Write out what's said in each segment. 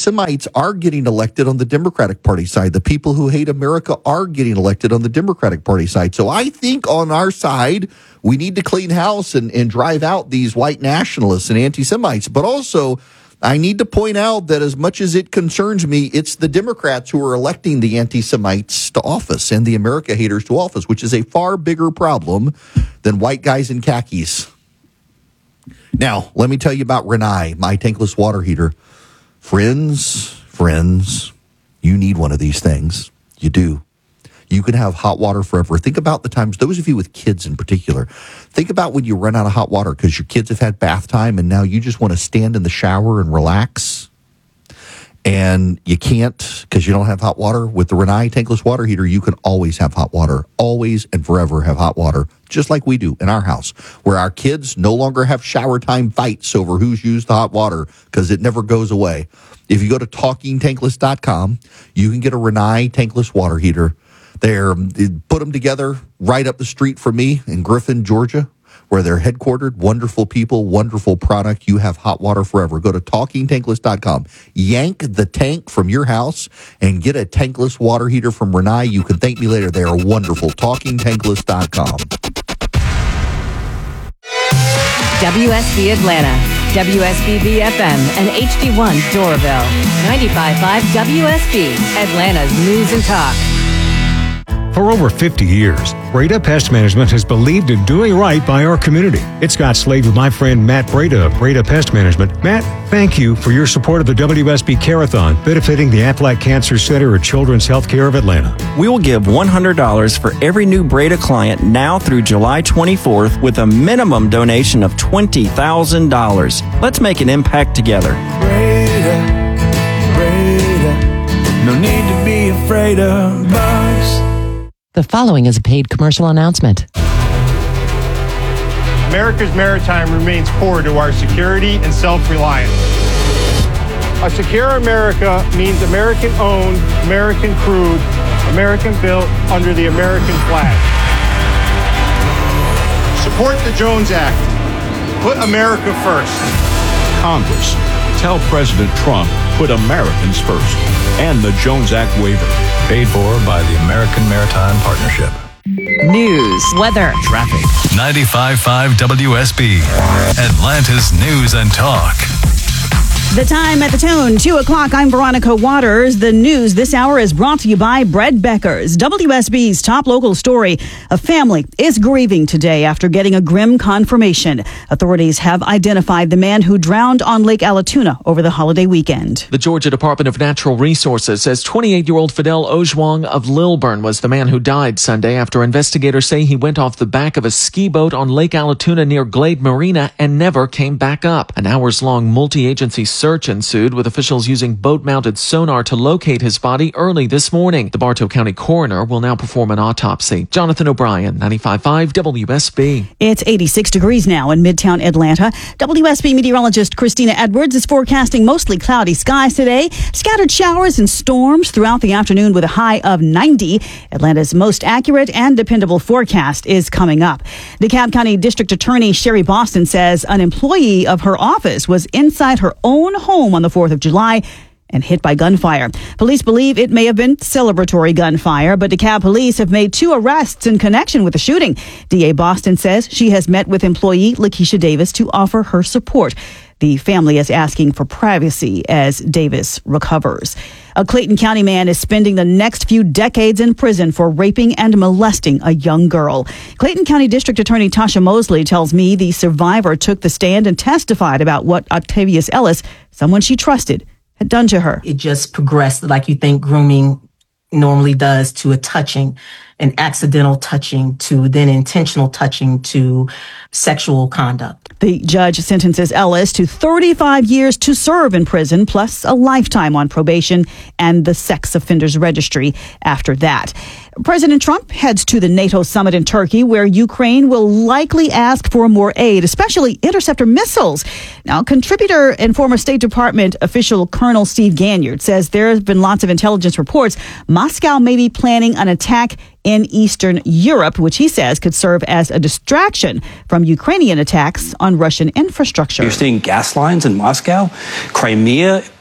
anti-Semites are getting elected on the Democratic Party side. The people who hate America are getting elected on the Democratic Party side. So I think on our side, we need to clean house and drive out these white nationalists and anti-Semites. But also, I need to point out that as much as it concerns me, it's the Democrats who are electing the anti-Semites to office and the America haters to office, which is a far bigger problem than white guys in khakis. Now, let me tell you about Rinnai, my tankless water heater. Friends, you need one of these things. You do. You can have hot water forever. Think about the times, those of you with kids in particular, think about when you run out of hot water because your kids have had bath time and now you just want to stand in the shower and relax. And you can't because you don't have hot water. With the Rinnai tankless water heater, you can always have hot water. Always and forever have hot water, just like we do in our house, where our kids no longer have shower time fights over who's used the hot water because it never goes away. If you go to talkingtankless.com, you can get a Rinnai tankless water heater. They put them together right up the street from me in Griffin, Georgia, where they're headquartered. Wonderful people, wonderful product. You have hot water forever. Go to talkingtankless.com. Yank the tank from your house and get a tankless water heater from Rinnai. You can thank me later. They are wonderful. Talkingtankless.com. WSB Atlanta, WSB FM, and HD1 Doraville. 95.5 WSB, Atlanta's News and Talk. For over 50 years, Breda Pest Management has believed in doing right by our community. It's Scott Slade with my friend Matt Breda of Breda Pest Management. Matt, thank you for your support of the WSB Care-a-thon, benefiting the Aflac Cancer Center at Children's Healthcare of Atlanta. We will give $100 for every new Breda client now through July 24th with a minimum donation of $20,000. Let's make an impact together. Breda, no need to be afraid of bugs. The following is a paid commercial announcement. America's maritime remains core to our security and self-reliance. A secure America means American-owned, American-crewed, American-built under the American flag. Support the Jones Act. Put America first. Congress, tell President Trump, put Americans first. And the Jones Act waiver. Paid for by the American Maritime Partnership. News, weather, traffic. 95.5 WSB, Atlanta's News and Talk. The time at the tone, 2 o'clock. I'm Veronica Waters. The news this hour is brought to you by Bread Beckers. WSB's top local story. A family is grieving today after getting a grim confirmation. Authorities have identified the man who drowned on Lake Allatoona over the holiday weekend. The Georgia Department of Natural Resources says 28-year-old Fidel Ojwang of Lilburn was the man who died Sunday after investigators say he went off the back of a ski boat on Lake Allatoona near Glade Marina and never came back up. An hours-long multi-agency search ensued, with officials using boat-mounted sonar to locate his body early this morning. The Bartow County coroner will now perform an autopsy. Jonathan O'Brien, 95.5 WSB. It's 86 degrees now in Midtown Atlanta. WSB meteorologist Christina Edwards is forecasting mostly cloudy skies today. Scattered showers and storms throughout the afternoon with a high of 90. Atlanta's most accurate and dependable forecast is coming up. DeKalb County District Attorney Sherry Boston says an employee of her office was inside her own home on the 4th of July and hit by gunfire. Police believe it may have been celebratory gunfire, but DeKalb police have made 2 arrests in connection with the shooting. DA Boston says she has met with employee Lakeisha Davis to offer her support. The family is asking for privacy as Davis recovers. A Clayton County man is spending the next few decades in prison for raping and molesting a young girl. Clayton County District Attorney Tasha Mosley tells me the survivor took the stand and testified about what Octavius Ellis, someone she trusted, had done to her. It just progressed like you think grooming normally does, to a touching, an accidental touching, to then intentional touching, to sexual conduct. The judge sentences Ellis to 35 years to serve in prison, plus a lifetime on probation and the sex offenders registry after that. President Trump heads to the NATO summit in Turkey, where Ukraine will likely ask for more aid, especially interceptor missiles. Now, contributor and former State Department official Colonel Steve Ganyard says there have been lots of intelligence reports Moscow may be planning an attack in Eastern Europe, which he says could serve as a distraction from Ukrainian attacks on Russian infrastructure. You're seeing gas lines in Moscow. Crimea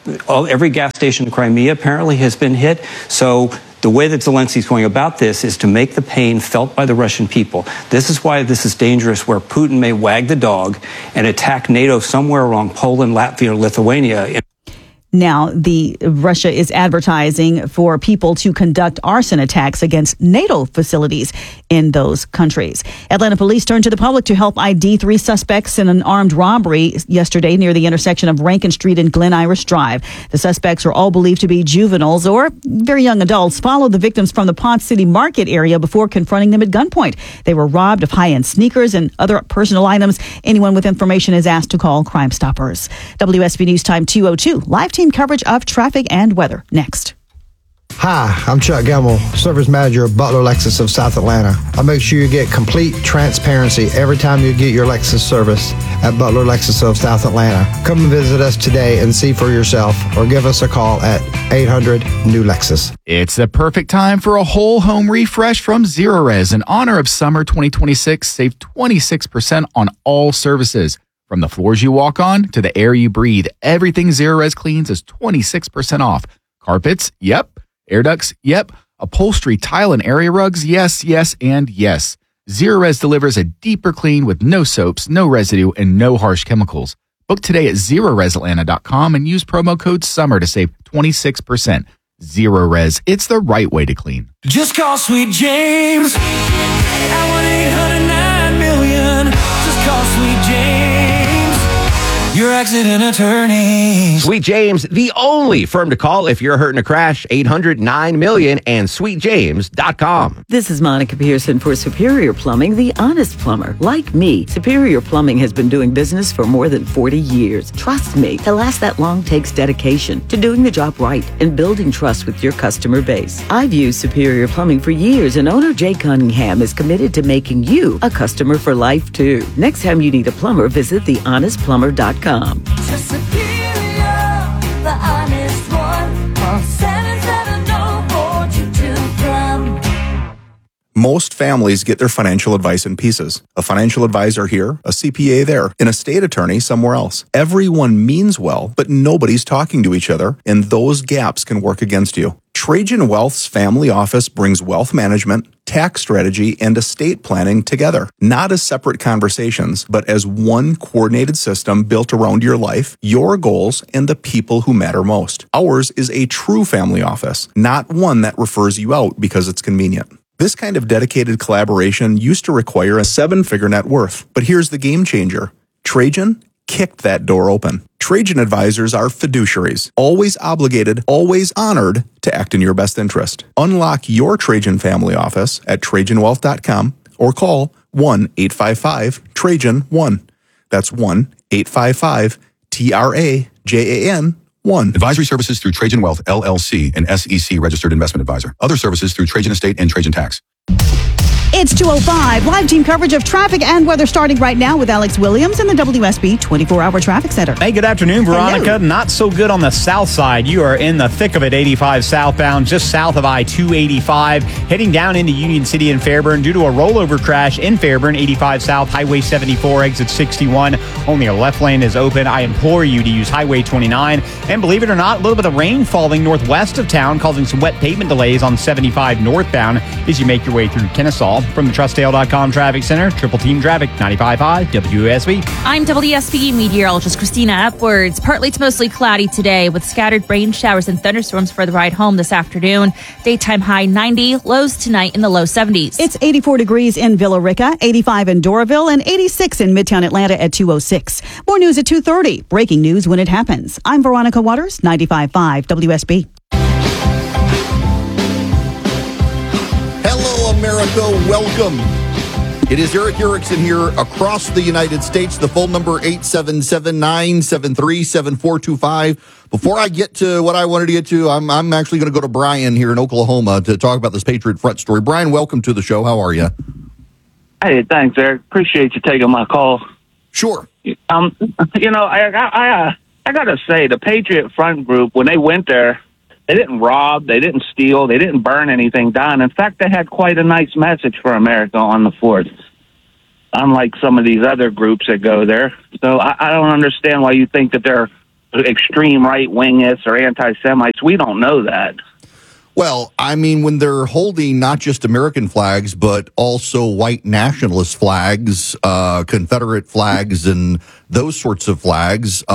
Every gas station in Crimea apparently has been hit. So the way that Zelensky's going about this is to make the pain felt by the Russian people. This is why this is dangerous, where Putin may wag the dog and attack NATO somewhere along Poland, Latvia, or Lithuania. Now, Russia is advertising for people to conduct arson attacks against NATO facilities in those countries. Atlanta police turned to the public to help ID 3 suspects in an armed robbery yesterday near the intersection of Rankin Street and Glen Iris Drive. The suspects are all believed to be juveniles or very young adults, followed the victims from the Ponce City Market area before confronting them at gunpoint. They were robbed of high-end sneakers and other personal items. Anyone with information is asked to call Crime Stoppers. WSB News Time 2:02. Live team coverage of traffic and weather next. Hi, I'm Chuck Gemmel, Service Manager of Butler Lexus of South Atlanta. I make sure you get complete transparency every time you get your Lexus service at Butler Lexus of South Atlanta. Come and visit us today and see for yourself, or give us a call at 800-NEW-LEXUS. It's the perfect time for a whole home refresh from Zerorez. In honor of summer 2026, save 26% on all services. From the floors you walk on to the air you breathe, everything Zerorez cleans is 26% off. Carpets? Yep. Air ducts? Yep. Upholstery, tile, and area rugs? Yes, yes, and yes. Zerorez delivers a deeper clean with no soaps, no residue, and no harsh chemicals. Book today at ZerorezAtlanta.com and use promo code SUMMER to save 26%. Zerorez, it's the right way to clean. Just call Sweet James at 1-800-9-million. Just call Sweet James, your accident attorney. Sweet James, the only firm to call if you're hurt in a crash. 800-9-million and sweetjames.com. This is Monica Pearson for Superior Plumbing, the honest plumber. Like me, Superior Plumbing has been doing business for more than 40 years. Trust me, to last that long takes dedication to doing the job right and building trust with your customer base. I've used Superior Plumbing for years, and owner Jay Cunningham is committed to making you a customer for life, too. Next time you need a plumber, visit thehonestplumber.com. The honest one. Call 770-4222. Most families get their financial advice in pieces. A financial advisor here, a CPA there, an estate attorney somewhere else. Everyone means well, but nobody's talking to each other, and those gaps can work against you. Trajan Wealth's family office brings wealth management, tax strategy, and estate planning together, not as separate conversations, but as one coordinated system built around your life, your goals, and the people who matter most. Ours is a true family office, not one that refers you out because it's convenient. This kind of dedicated collaboration used to require a 7-figure net worth, but here's the game changer. Trajan kicked that door open. Trajan advisors are fiduciaries, always obligated, always honored to act in your best interest. Unlock your Trajan family office at TrajanWealth.com or call 1-855-TRAJAN-1. That's 1-855-TRAJAN-1. Advisory services through Trajan Wealth, LLC, an SEC registered investment advisor. Other services through Trajan Estate and Trajan Tax. It's 2:05. Live team coverage of traffic and weather starting right now with Alex Williams in the WSB 24-hour traffic center. Hey, good afternoon, Veronica. Hello. Not so good on the south side. You are in the thick of it, 85 southbound, just south of I-285, heading down into Union City and Fairburn due to a rollover crash in Fairburn, 85 south, Highway 74, exit 61. Only a left lane is open. I implore you to use Highway 29. And believe it or not, a little bit of rain falling northwest of town, causing some wet pavement delays on 75 northbound as you make your way through Kennesaw. From the TrustDale.com Traffic Center, Triple Team Traffic, 95.5 WSB. I'm WSB meteorologist Christina Edwards. Partly to mostly cloudy today with scattered rain showers and thunderstorms for the ride home this afternoon. Daytime high 90, lows tonight in the low 70s. It's 84 degrees in Villa Rica, 85 in Doraville, and 86 in Midtown Atlanta at 2:06. More news at 2:30. Breaking news when it happens. I'm Veronica Waters, 95.5 WSB. America, welcome. It is Eric Erickson here across the United States. The phone number 877-973-7425. Before I get to what I wanted to get to, I'm actually going to go to Brian here in Oklahoma to talk about this Patriot Front story. Brian, welcome to the show. How are you? Hey, thanks, Eric. Appreciate you taking my call. Sure. I got to say, the Patriot Front group, when they went there, they didn't rob, they didn't steal, they didn't burn anything down. In fact, they had quite a nice message for America on the 4th, unlike some of these other groups that go there. So I don't understand why you think that they're extreme right-wingists or anti-Semites. We don't know that. Well, I mean, when they're holding not just American flags, but also white nationalist flags, Confederate flags, and those sorts of flags. Is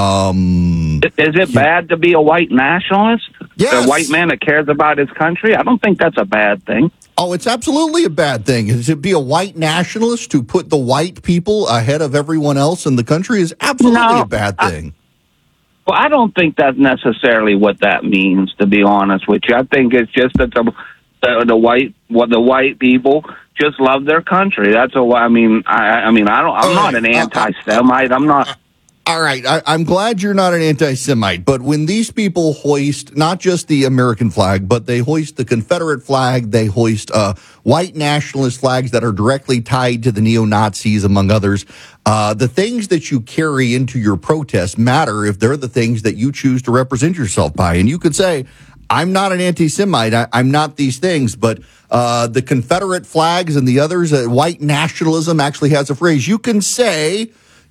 it bad to be a white nationalist? Yes. A white man that cares about his country? I don't think that's a bad thing. Oh, it's absolutely a bad thing. To be a white nationalist, to put the white people ahead of everyone else in the country is absolutely a bad thing. Well, I don't think that's necessarily what that means, to be honest with you. I think it's just that the white people just love their country. That's a. I mean, I'm not an anti-Semite. I'm not. All right, I'm glad you're not an anti-Semite, but when these people hoist not just the American flag, but they hoist the Confederate flag, they hoist white nationalist flags that are directly tied to the neo-Nazis, among others, the things that you carry into your protest matter if they're the things that you choose to represent yourself by. And you could say, I'm not an anti-Semite, I'm not these things, but the Confederate flags and the others, white nationalism actually has a phrase. You can say,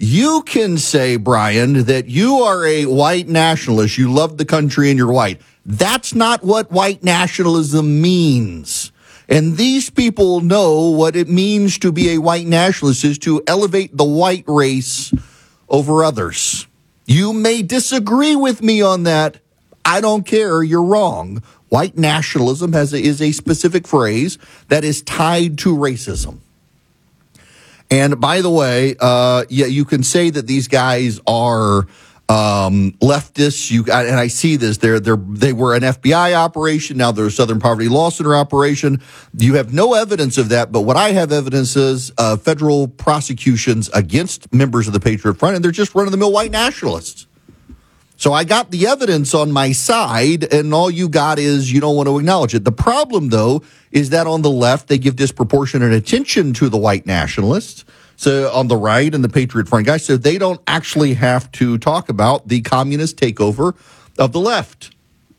Brian, that you are a white nationalist. You love the country and you're white. That's not what white nationalism means. And these people know what it means to be a white nationalist is to elevate the white race over others. You may disagree with me on that. I don't care. You're wrong. White nationalism is a specific phrase that is tied to racism. And by the way, you can say that these guys are leftists. And I see this. They were an FBI operation. Now they're a Southern Poverty Law Center operation. You have no evidence of that. But what I have evidence is federal prosecutions against members of the Patriot Front, and they're just run-of-the-mill white nationalists. So I got the evidence on my side, and all you got is you don't want to acknowledge it. The problem, though, is that on the left, they give disproportionate attention to the white nationalists. So on the right and the Patriot Front guys, so they don't actually have to talk about the communist takeover of the left.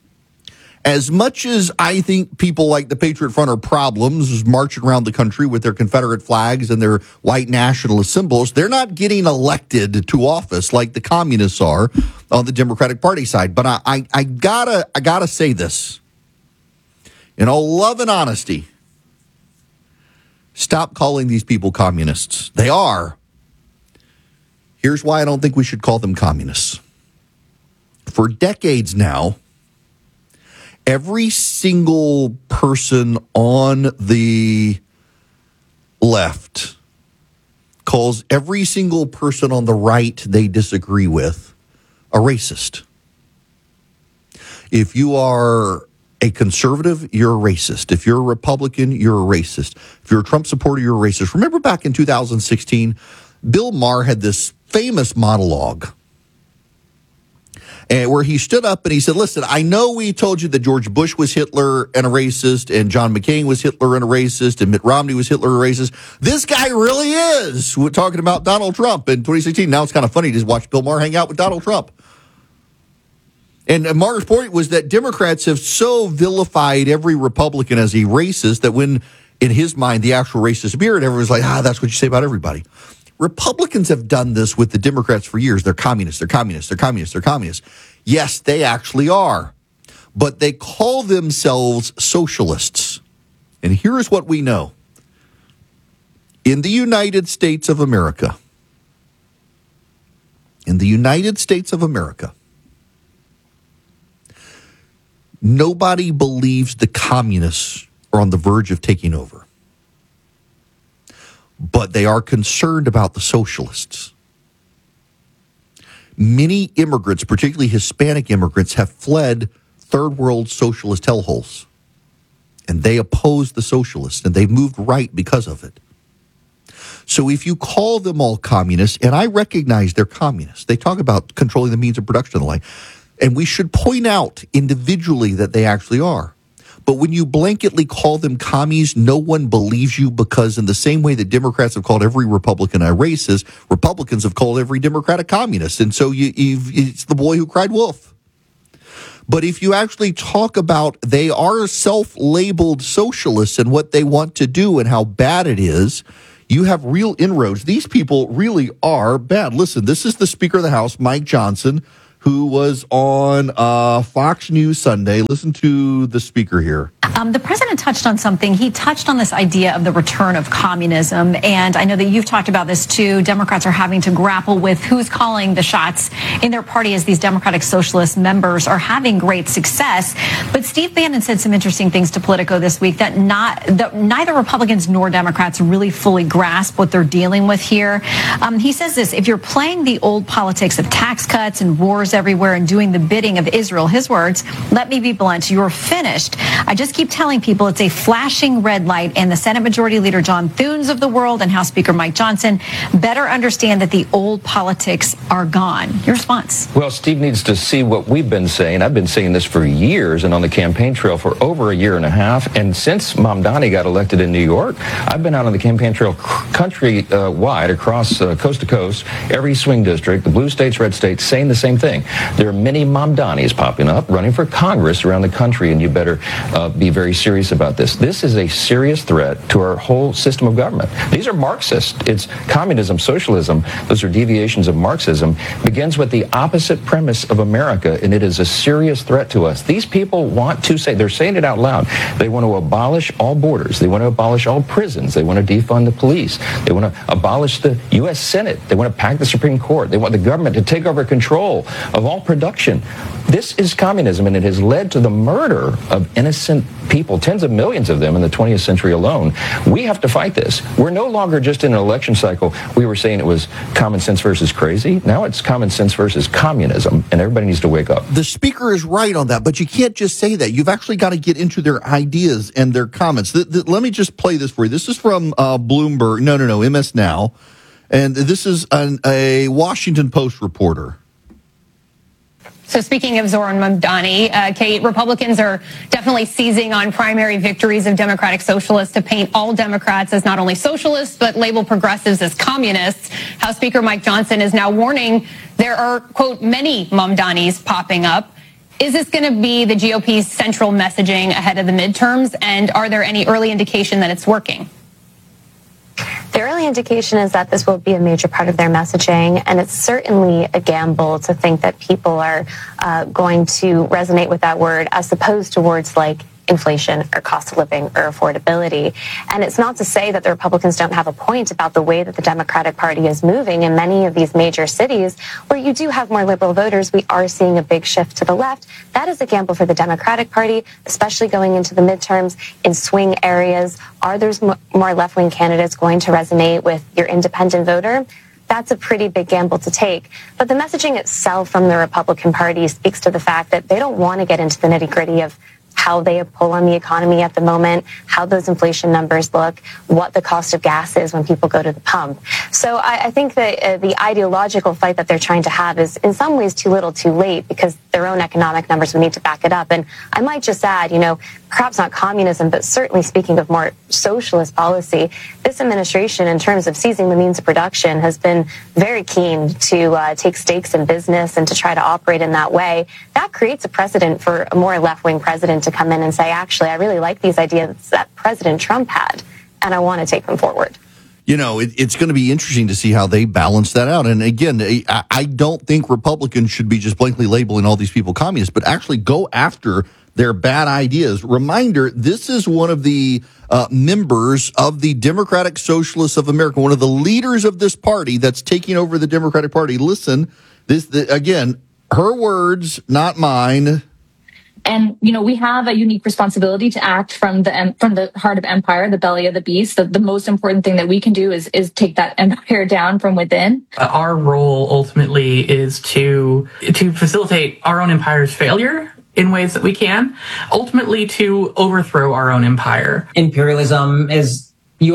As much as I think people like the Patriot Front are problems, marching around the country with their Confederate flags and their white nationalist symbols, they're not getting elected to office like the communists are on the Democratic Party side. But I gotta say this in all love and honesty. Stop calling these people communists. They are. Here's why I don't think we should call them communists. For decades now, every single person on the left calls every single person on the right they disagree with a racist. If you are a conservative, you're a racist. If you're a Republican, you're a racist. If you're a Trump supporter, you're a racist. Remember back in 2016, Bill Maher had this famous monologue and where he stood up and he said, listen, I know we told you that George Bush was Hitler and a racist and John McCain was Hitler and a racist and Mitt Romney was Hitler and a racist. This guy really is. We're talking about Donald Trump in 2016. Now it's kind of funny to just watch Bill Maher hang out with Donald Trump. And Maher's point was that Democrats have so vilified every Republican as a racist that when, in his mind, the actual racist appeared, everyone's like, that's what you say about everybody. Republicans have done this with the Democrats for years. They're communists, they're communists, they're communists, they're communists. Yes, they actually are. But they call themselves socialists. And here's what we know. In the United States of America, nobody believes the communists are on the verge of taking over. But they are concerned about the socialists. Many immigrants, particularly Hispanic immigrants, have fled third world socialist hellholes. And they oppose the socialists, and they've moved right because of it. So if you call them all communists, and I recognize they're communists, they talk about controlling the means of production and the like, and we should point out individually that they actually are. But when you blanketly call them commies, no one believes you because in the same way that Democrats have called every Republican a racist, Republicans have called every Democrat a communist. And so it's the boy who cried wolf. But if you actually talk about they are self-labeled socialists and what they want to do and how bad it is, you have real inroads. These people really are bad. Listen, this is the Speaker of the House, Mike Johnson, who was on Fox News Sunday. Listen to the speaker here. The president touched on something. He touched on this idea of the return of communism. And I know that you've talked about this too. Democrats are having to grapple with who's calling the shots in their party as these Democratic Socialist members are having great success. But Steve Bannon said some interesting things to Politico this week that neither Republicans nor Democrats really fully grasp what they're dealing with here. He says this: if you're playing the old politics of tax cuts and wars everywhere and doing the bidding of Israel, his words, let me be blunt, you're finished. I just keep telling people it's a flashing red light, and the Senate Majority Leader John Thunes of the world and House Speaker Mike Johnson better understand that the old politics are gone. Your response? Well, Steve needs to see what we've been saying. I've been saying this for years and on the campaign trail for over a year and a half. And since Mamdani got elected in New York, I've been out on the campaign trail country-wide, across coast to coast, every swing district, the blue states, red states, saying the same thing. There are many Mamdanis popping up, running for Congress around the country, and you better be very serious about this. This is a serious threat to our whole system of government. These are Marxist. It's communism, socialism. Those are deviations of Marxism. Begins with the opposite premise of America, and it is a serious threat to us. These people want to say, they're saying it out loud, they want to abolish all borders. They want to abolish all prisons. They want to defund the police. They want to abolish the U.S. Senate. They want to pack the Supreme Court. They want the government to take over control of all production. This is communism, and it has led to the murder of innocent people, tens of millions of them in the 20th century alone. We have to fight this. We're no longer just in an election cycle. We were saying it was common sense versus crazy. Now it's common sense versus communism, and everybody needs to wake up. The speaker is right on that, but you can't just say that. You've actually got to get into their ideas and their comments. Let me just play this for you. This is from Bloomberg. No, MS Now. And this is a Washington Post reporter. So speaking of Zoran Mamdani, Kate, Republicans are definitely seizing on primary victories of Democratic Socialists to paint all Democrats as not only socialists, but label progressives as communists. House Speaker Mike Johnson is now warning there are, quote, many Mamdanis popping up. Is this going to be the GOP's central messaging ahead of the midterms? And are there any early indication that it's working? The early indication is that this will be a major part of their messaging, and it's certainly a gamble to think that people are going to resonate with that word as opposed to words like inflation or cost of living or affordability. And it's not to say that the Republicans don't have a point about the way that the Democratic Party is moving in many of these major cities where you do have more liberal voters. We are seeing a big shift to the left. That is a gamble for the Democratic Party, especially going into the midterms in swing areas. Are there more left-wing candidates going to resonate with your independent voter? That's a pretty big gamble to take. But the messaging itself from the Republican Party speaks to the fact that they don't want to get into the nitty-gritty of how they pull on the economy at the moment, how those inflation numbers look, what the cost of gas is when people go to the pump. So I think that the ideological fight that they're trying to have is in some ways too little too late, because their own economic numbers would need to back it up. And I might just add, perhaps not communism, but certainly speaking of more socialist policy, this administration, in terms of seizing the means of production, has been very keen to take stakes in business and to try to operate in that way. That creates a precedent for a more left-wing president to come in and say, actually, I really like these ideas that President Trump had, and I want to take them forward. It's going to be interesting to see how they balance that out. And again, I don't think Republicans should be just blankly labeling all these people communists, but actually go after their bad ideas. Reminder, this is one of the members of the Democratic Socialists of America, one of the leaders of this party that's taking over the Democratic Party. Listen, again, her words, not mine. And, we have a unique responsibility to act from the heart of empire, the belly of the beast. The most important thing that we can do is take that empire down from within. Our role ultimately is to facilitate our own empire's failure in ways that we can, ultimately to overthrow our own empire. U.S. imperialism is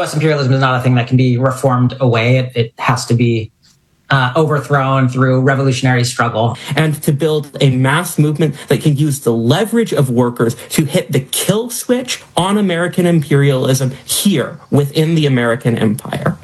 not a thing that can be reformed away. It has to be overthrown through revolutionary struggle. And to build a mass movement that can use the leverage of workers to hit the kill switch on American imperialism here within the American empire.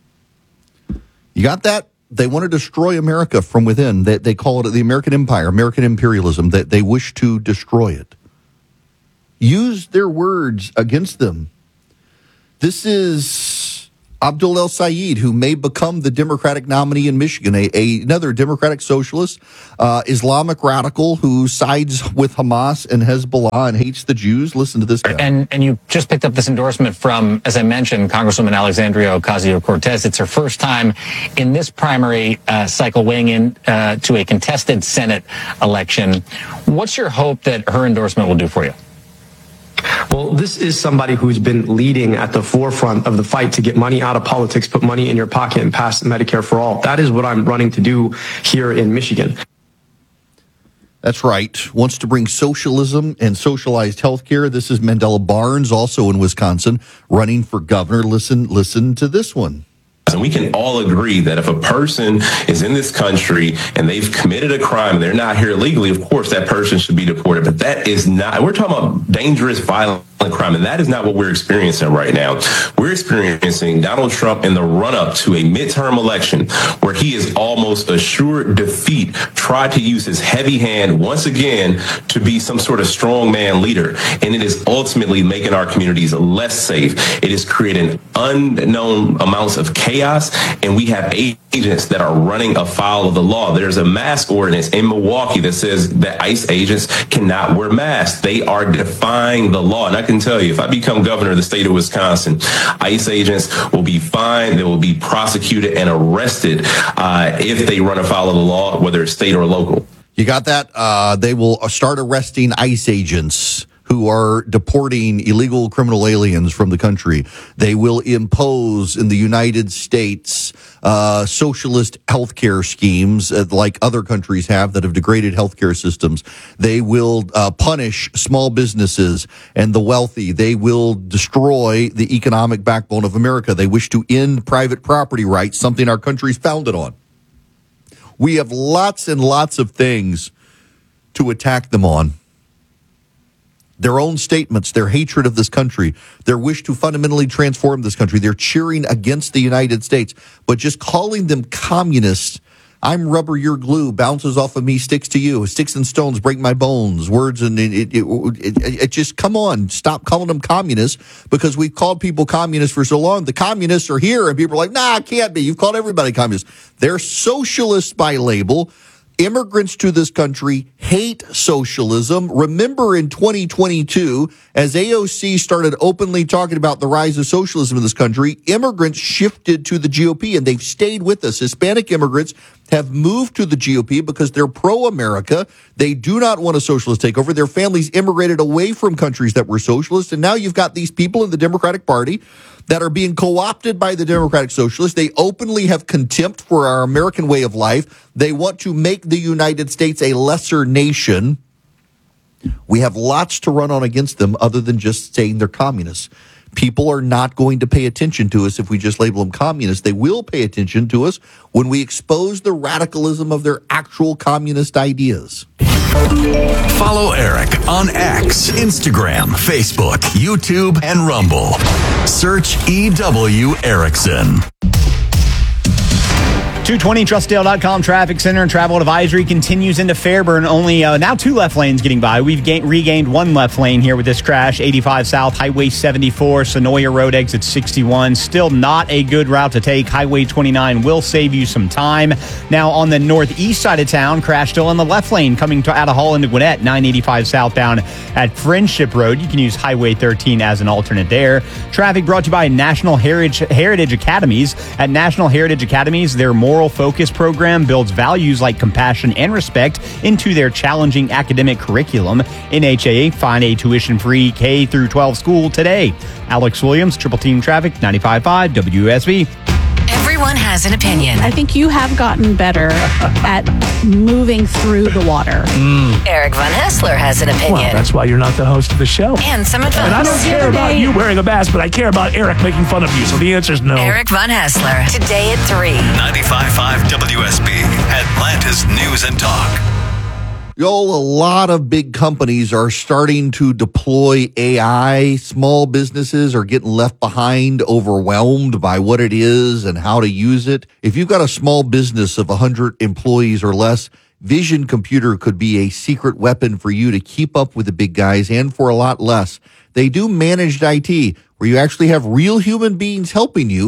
You got that? They want to destroy America from within. They call it the American empire, American imperialism. That they wish to destroy it. Use their words against them. This is Abdul El Sayed, who may become the Democratic nominee in Michigan, another Democratic socialist, Islamic radical who sides with Hamas and Hezbollah and hates the Jews. Listen to this guy. And you just picked up this endorsement from, as I mentioned, Congresswoman Alexandria Ocasio-Cortez. It's her first time in this primary cycle weighing in to a contested Senate election. What's your hope that her endorsement will do for you? Well, this is somebody who's been leading at the forefront of the fight to get money out of politics, put money in your pocket, and pass Medicare for all. That is what I'm running to do here in Michigan. That's right. Wants to bring socialism and socialized health care. This is Mandela Barnes, also in Wisconsin, running for governor. Listen to this one. And we can all agree that if a person is in this country and they've committed a crime and they're not here illegally, of course that person should be deported. But that is not, we're talking about dangerous, violent crime, and that is not what we're experiencing right now. We're experiencing Donald Trump in the run-up to a midterm election where he is almost assured defeat, tried to use his heavy hand once again to be some sort of strongman leader. And it is ultimately making our communities less safe. It is creating unknown amounts of chaos, and we have agents that are running afoul of the law. There's a mask ordinance in Milwaukee that says that ICE agents cannot wear masks. They are defying the law. And I can tell you, if I become governor of the state of Wisconsin, ICE agents will be fined, they will be prosecuted and arrested if they run afoul of the law, whether it's state or local. You got that? They will start arresting ICE agents who are deporting illegal criminal aliens from the country. They will impose in the United States socialist healthcare schemes like other countries have that have degraded healthcare systems. They will punish small businesses and the wealthy. They will destroy the economic backbone of America. They wish to end private property rights, something our country's founded on. We have lots and lots of things to attack them on. Their own statements, their hatred of this country, their wish to fundamentally transform this country. They're cheering against the United States. But just calling them communists, I'm rubber, you're glue, bounces off of me, sticks to you. Sticks and stones break my bones. Words and it just, come on, stop calling them communists, because we've called people communists for so long. The communists are here, and people are like, nah, it can't be. You've called everybody communist. They're socialists by label. Immigrants to this country hate socialism. Remember in 2022, as AOC started openly talking about the rise of socialism in this country, immigrants shifted to the GOP, and they've stayed with us. Hispanic immigrants have moved to the GOP because they're pro-America. They do not want a socialist takeover. Their families immigrated away from countries that were socialist, and now you've got these people in the Democratic Party that are being co-opted by the Democratic Socialists. They openly have contempt for our American way of life. They want to make the United States a lesser nation. We have lots to run on against them other than just saying they're communists. People are not going to pay attention to us if we just label them communists. They will pay attention to us when we expose the radicalism of their actual communist ideas. Follow Eric on X, Instagram, Facebook, YouTube, and Rumble. Search EW Erickson. 220trustdale.com traffic center and travel advisory continues into Fairburn. Only now 2 left lanes getting by. We've regained 1 left lane here with this crash. 85 South, Highway 74, Sonoya Road exit 61. Still not a good route to take. Highway 29 will save you some time. Now on the northeast side of town, crash still in the left lane coming out of Hall into Gwinnett. 985 southbound at Friendship Road. You can use Highway 13 as an alternate there. Traffic brought to you by National Heritage Academies. At National Heritage Academies, their moral focus program builds values like compassion and respect into their challenging academic curriculum. NHAA, find a tuition-free K through 12 school today. Alex Williams, Triple Team Traffic, 95.5 WSB. Everyone has an opinion. I think you have gotten better at moving through the water. Eric Von Hessler has an opinion. Well, that's why you're not the host of the show. And some advice. And I don't care about you wearing a mask, but I care about Eric making fun of you. So the answer is no. Eric Von Hessler, today at 3. 95.5 WSB, Atlanta's News and Talk. A lot of big companies are starting to deploy AI. Small businesses are getting left behind, overwhelmed by what it is and how to use it. If you've got a small business of 100 employees or less, Vision Computer could be a secret weapon for you to keep up with the big guys and for a lot less. They do managed IT, where you actually have real human beings helping you,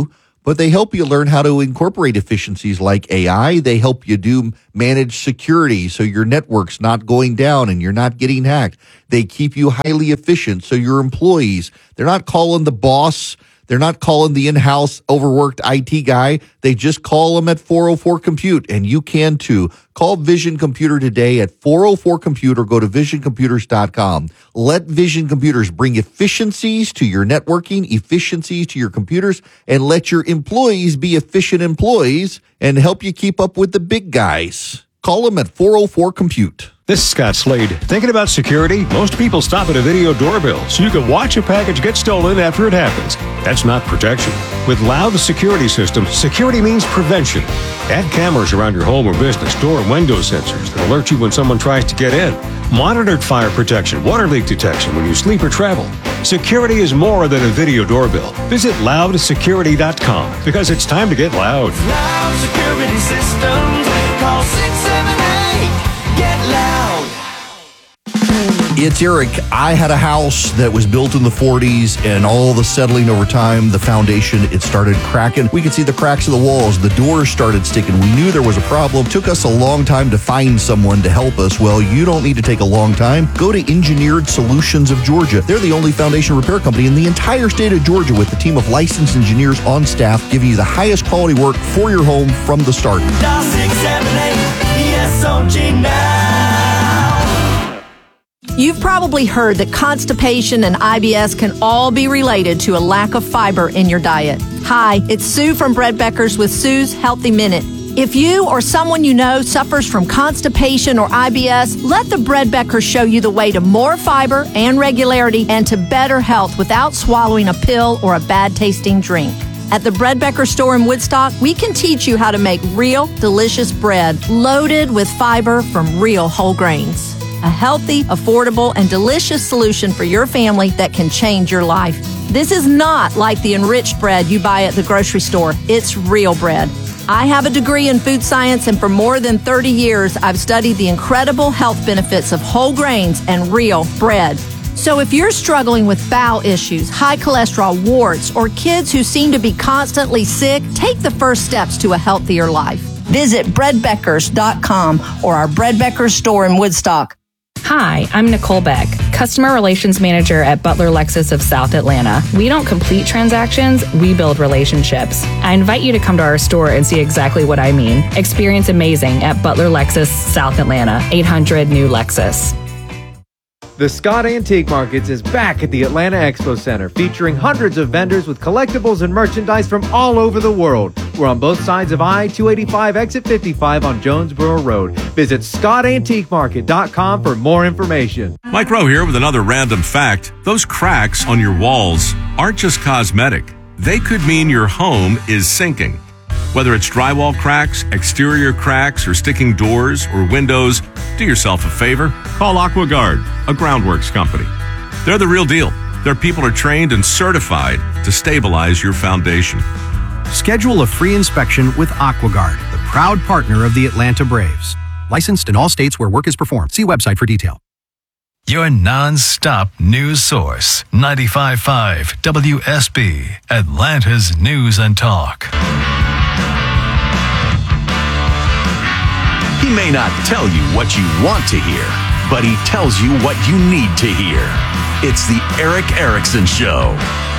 but they help you learn how to incorporate efficiencies like AI. They help you do manage security so your network's not going down and you're not getting hacked. They keep you highly efficient so your employees, they're not calling the boss. They're not calling the in-house overworked IT guy. They just call them at 404-COMPUTE, and you can too. Call Vision Computer today at 404-COMPUTE or go to visioncomputers.com. Let Vision Computers bring efficiencies to your networking, efficiencies to your computers, and let your employees be efficient employees and help you keep up with the big guys. Call them at 404-COMPUTE. This is Scott Slade. Thinking about security? Most people stop at a video doorbell so you can watch a package get stolen after it happens. That's not protection. With Loud Security Systems, security means prevention. Add cameras around your home or business, door and window sensors that alert you when someone tries to get in. Monitored fire protection, water leak detection when you sleep or travel. Security is more than a video doorbell. Visit loudsecurity.com because it's time to get loud. Loud Security Systems. Call 678-GET-LOUD. It's Eric. I had a house that was built in the 40s, and all the settling over time, the foundation, it started cracking. We could see the cracks of the walls. The doors started sticking. We knew there was a problem. Took us a long time to find someone to help us. Well, you don't need to take a long time. Go to Engineered Solutions of Georgia. They're the only foundation repair company in the entire state of Georgia with a team of licensed engineers on staff giving you the highest quality work for your home from the start. Dial 678-ESOG now. You've probably heard that constipation and IBS can all be related to a lack of fiber in your diet. Hi, it's Sue from Bread Beckers with Sue's Healthy Minute. If you or someone you know suffers from constipation or IBS, let the Bread Beckers show you the way to more fiber and regularity and to better health without swallowing a pill or a bad-tasting drink. At the Bread Becker store in Woodstock, we can teach you how to make real, delicious bread loaded with fiber from real whole grains. A healthy, affordable, and delicious solution for your family that can change your life. This is not like the enriched bread you buy at the grocery store. It's real bread. I have a degree in food science, and for more than 30 years, I've studied the incredible health benefits of whole grains and real bread. So if you're struggling with bowel issues, high cholesterol, warts, or kids who seem to be constantly sick, take the first steps to a healthier life. Visit breadbeckers.com or our Bread Beckers store in Woodstock. Hi, I'm Nicole Beck, Customer Relations Manager at Butler Lexus of South Atlanta. We don't complete transactions, we build relationships. I invite you to come to our store and see exactly what I mean. Experience amazing at Butler Lexus South Atlanta, 800 New Lexus. The Scott Antique Markets is back at the Atlanta Expo Center, featuring hundreds of vendors with collectibles and merchandise from all over the world. We're on both sides of I-285, exit 55 on Jonesboro Road. Visit ScottAntiqueMarket.com for more information. Mike Rowe here with another random fact. Those cracks on your walls aren't just cosmetic. They could mean your home is sinking. Whether it's drywall cracks, exterior cracks, or sticking doors or windows, do yourself a favor. Call AquaGuard, a groundworks company. They're the real deal. Their people are trained and certified to stabilize your foundation. Schedule a free inspection with AquaGuard, the proud partner of the Atlanta Braves. Licensed in all states where work is performed. See website for detail. Your non-stop news source, 95.5 WSB, Atlanta's News and Talk. He may not tell you what you want to hear, but he tells you what you need to hear. It's the Eric Erickson Show.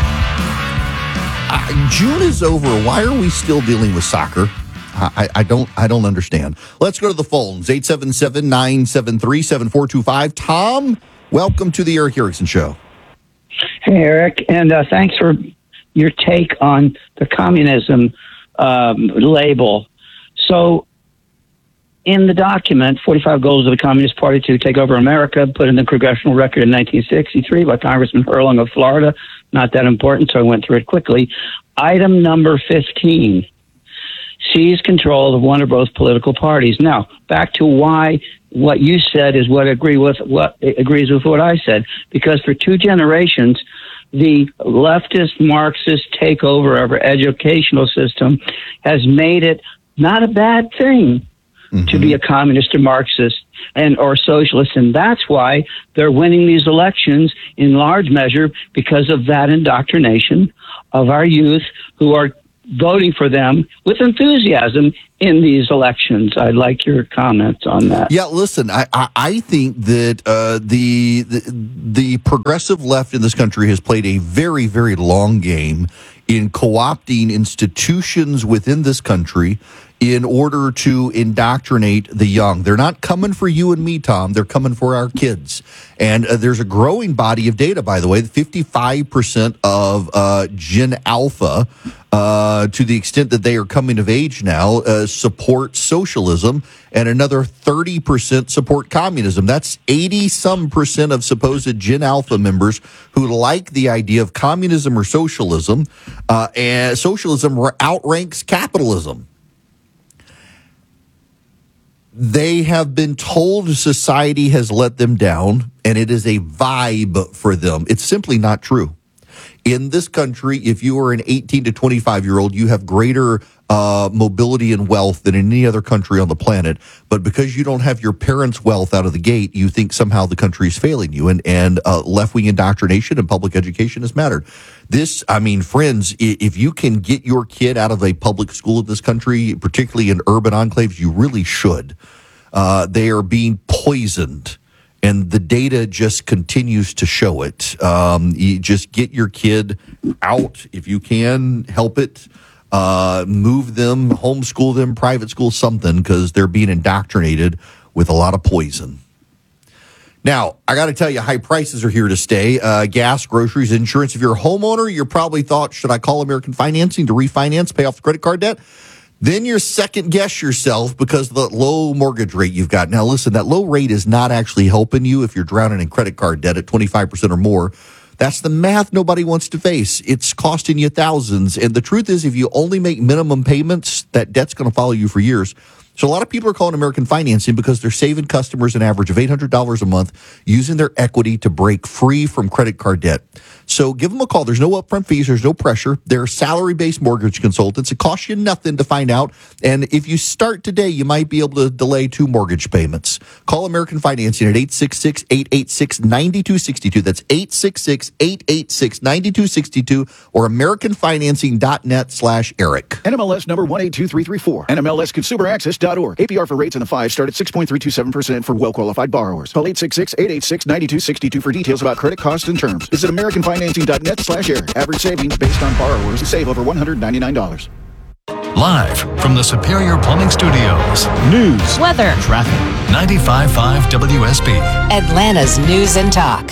June is over. Why are we still dealing with soccer? I don't understand. Let's go to the phones. 877-973-7425. Tom, welcome to the Eric Erickson Show. Hey, Eric, and thanks for your take on the communism label. So, in the document, 45 Goals of the Communist Party to Take Over America, put in the Congressional Record in 1963 by Congressman Herling of Florida. Not that important, so I went through it quickly. Item number 15. Seize control of one or both political parties. Now, back to why what you said is what agrees with what I said. Because for 2 generations, the leftist Marxist takeover of our educational system has made it not a bad thing to be a communist or Marxist or socialist. And that's why they're winning these elections in large measure because of that indoctrination of our youth who are voting for them with enthusiasm in these elections. I'd like your comments on that. Yeah, listen, I think that the progressive left in this country has played a very, very long game in co-opting institutions within this country in order to indoctrinate the young. They're not coming for you and me, Tom. They're coming for our kids. And there's a growing body of data, by the way. 55% of Gen Alpha, to the extent that they are coming of age now, support socialism, and another 30% support communism. That's 80-some% of supposed Gen Alpha members who like the idea of communism or socialism, and socialism outranks capitalism. They have been told society has let them down, and it is a vibe for them. It's simply not true. In this country, if you are an 18 to 25-year-old, you have greater mobility and wealth than in any other country on the planet. But because you don't have your parents' wealth out of the gate, you think somehow the country is failing you. And left-wing indoctrination and public education has mattered. Friends, if you can get your kid out of a public school in this country, particularly in urban enclaves, you really should. They are being poisoned. And the data just continues to show it. You just get your kid out if you can, help it, move them, homeschool them, private school, something, because they're being indoctrinated with a lot of poison. Now, I got to tell you, high prices are here to stay. Gas, groceries, insurance. If you're a homeowner, you probably thought, should I call American Financing to refinance, pay off the credit card debt? Then you're second guess yourself because of the low mortgage rate you've got. Now, listen, that low rate is not actually helping you if you're drowning in credit card debt at 25% or more. That's the math nobody wants to face. It's costing you thousands. And the truth is, if you only make minimum payments, that debt's going to follow you for years. So a lot of people are calling American Financing because they're saving customers an average of $800 a month using their equity to break free from credit card debt. So give them a call. There's no upfront fees. There's no pressure. They're salary-based mortgage consultants. It costs you nothing to find out. And if you start today, you might be able to delay 2 mortgage payments. Call American Financing at 866-886-9262. That's 866-886-9262 or AmericanFinancing.net/Eric. NMLS number 182334. NMLSConsumerAccess.org. APR for rates in the 5 start at 6.327% for well-qualified borrowers. Call 866-886-9262 for details about credit costs and terms. Visit AmericanFinancing.net/Eric. Average savings based on borrowers who save over $199. Live from the Superior Plumbing Studios. News, weather, Traffic. 95.5 WSB. Atlanta's News and Talk.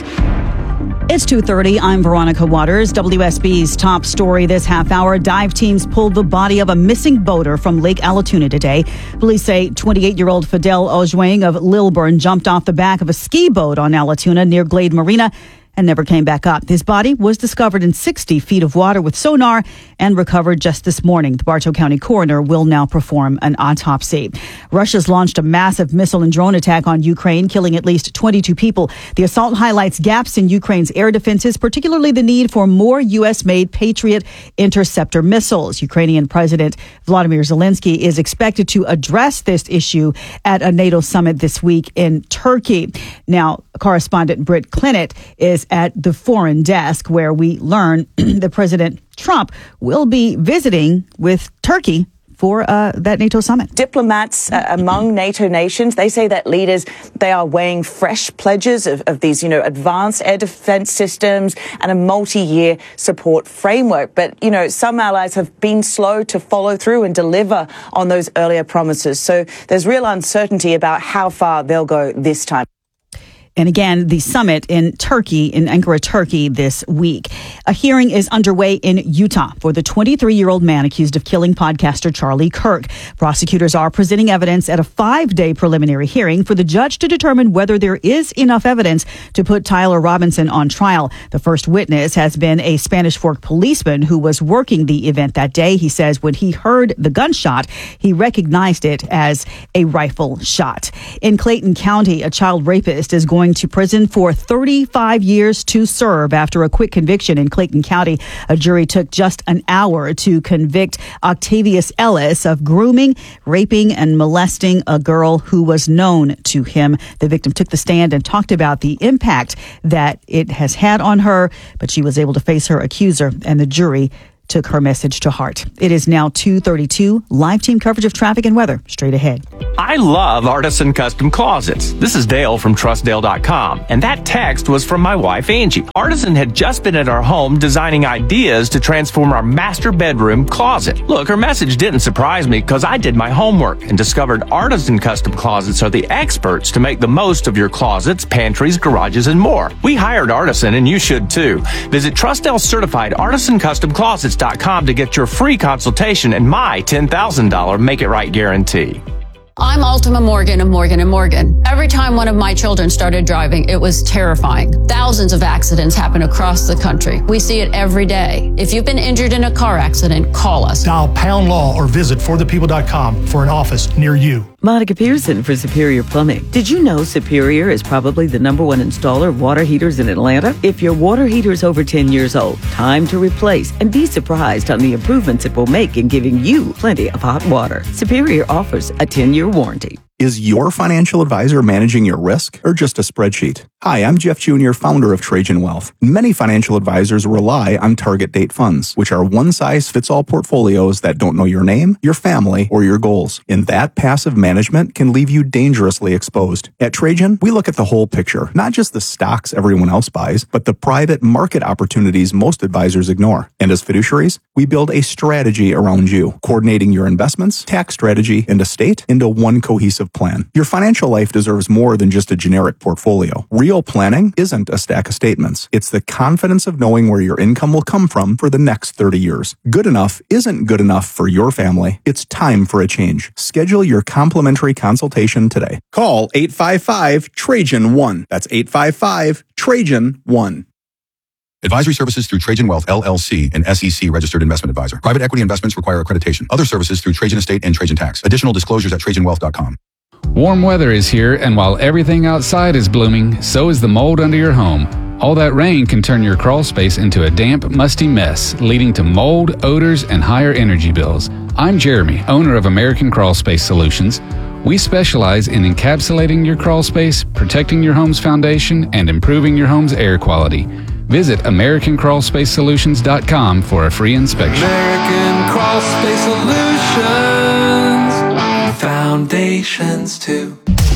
It's 2:30. I'm Veronica Waters. WSB's top story this half hour. Dive teams pulled the body of a missing boater from Lake Allatoona today. Police say 28-year-old Fidel Ojwang of Lilburn jumped off the back of a ski boat on Allatoona near Glade Marina and never came back up. His body was discovered in 60 feet of water with sonar and recovered just this morning. The Bartow County coroner will now perform an autopsy. Russia's launched a massive missile and drone attack on Ukraine, killing at least 22 people. The assault highlights gaps in Ukraine's air defenses, particularly the need for more U.S.-made Patriot interceptor missiles. Ukrainian President Vladimir Zelensky is expected to address this issue at a NATO summit this week in Turkey. Now, correspondent Britt Clinnett is at the foreign desk, where we learn that President Trump will be visiting with Turkey for that NATO summit. Diplomats among NATO nations, they say that leaders, they are weighing fresh pledges of these, advanced air defense systems and a multi-year support framework. But, some allies have been slow to follow through and deliver on those earlier promises. So there's real uncertainty about how far they'll go this time. And again, the summit in Turkey, in Ankara, Turkey this week. A hearing is underway in Utah for the 23-year-old man accused of killing podcaster Charlie Kirk. Prosecutors are presenting evidence at a 5-day preliminary hearing for the judge to determine whether there is enough evidence to put Tyler Robinson on trial. The first witness has been a Spanish Fork policeman who was working the event that day. He says when he heard the gunshot, he recognized it as a rifle shot. In Clayton County, a child rapist is going to prison for 35 years to serve after a quick conviction in Clayton County. A jury took just an hour to convict Octavius Ellis of grooming, raping, and molesting a girl who was known to him. The victim took the stand and talked about the impact that it has had on her, but she was able to face her accuser, and the jury took her message to heart. It is now 2:32. Live team coverage of traffic and weather straight ahead. I love Artisan Custom Closets. This is Dale from TrustDale.com, and that text was from my wife, Angie. Artisan had just been at our home designing ideas to transform our master bedroom closet. Look, her message didn't surprise me because I did my homework and discovered Artisan Custom Closets are the experts to make the most of your closets, pantries, garages, and more. We hired Artisan, and you should too. Visit TrustDale certified ArtisanCustomClosets.com to get your free consultation and my $10,000 Make It Right guarantee. I'm Ultima Morgan of Morgan & Morgan. Every time one of my children started driving, it was terrifying. Thousands of accidents happen across the country. We see it every day. If you've been injured in a car accident, call us. Dial pound law or visit forthepeople.com for an office near you. Monica Pearson for Superior Plumbing. Did you know Superior is probably the #1 installer of water heaters in Atlanta? If your water heater is over 10 years old, time to replace and be surprised on the improvements it will make in giving you plenty of hot water. Superior offers a 10-year warranty. Is your financial advisor managing your risk or just a spreadsheet? Hi, I'm Jeff Jr., founder of Trajan Wealth. Many financial advisors rely on target date funds, which are one-size-fits-all portfolios that don't know your name, your family, or your goals. And that passive management can leave you dangerously exposed. At Trajan, we look at the whole picture, not just the stocks everyone else buys, but the private market opportunities most advisors ignore. And as fiduciaries, we build a strategy around you, coordinating your investments, tax strategy, and estate into one cohesive plan. Your financial life deserves more than just a generic portfolio. Real planning isn't a stack of statements. It's the confidence of knowing where your income will come from for the next 30 years. Good enough isn't good enough for your family. It's time for a change. Schedule your complimentary consultation today. Call 855-TRAJAN-1. That's 855-TRAJAN-1. Advisory services through Trajan Wealth, LLC, an SEC registered investment advisor. Private equity investments require accreditation. Other services through Trajan Estate and Trajan Tax. Additional disclosures at TrajanWealth.com. Warm weather is here, and while everything outside is blooming, so is the mold under your home. All that rain can turn your crawl space into a damp, musty mess, leading to mold, odors, and higher energy bills. I'm Jeremy, owner of American Crawl Space Solutions. We specialize in encapsulating your crawl space, protecting your home's foundation, and improving your home's air quality. Visit AmericanCrawlSpaceSolutions.com for a free inspection. American Crawl Space Solutions. Foundations too.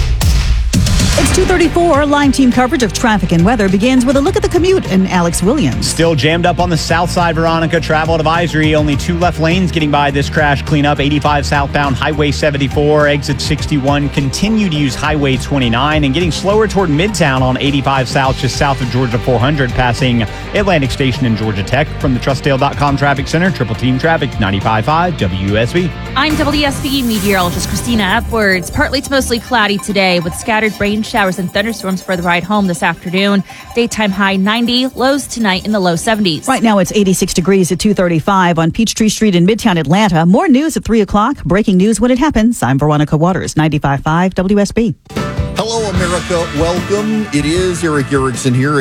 It's 2:34. Line team coverage of traffic and weather begins with a look at the commute and Alex Williams. Still jammed up on the south side, Veronica. Travel advisory. Only 2 left lanes getting by this crash cleanup. 85 southbound, Highway 74, exit 61. Continue to use Highway 29 and getting slower toward Midtown on 85 south, just south of Georgia 400, passing Atlantic Station and Georgia Tech. From the TrustDale.com Traffic Center, Triple Team Traffic, 95.5 WSB. I'm WSB meteorologist Christina Edwards. Partly to mostly cloudy today with scattered rain showers and thunderstorms for the ride home this afternoon. Daytime high 90, lows tonight in the low 70s. Right now it's 86 degrees at 2:35 on Peachtree Street in Midtown Atlanta. More news at 3 o'clock. Breaking news when it happens. I'm Veronica Waters, 95.5 WSB. Hello, America. Welcome. It is Eric Erickson here,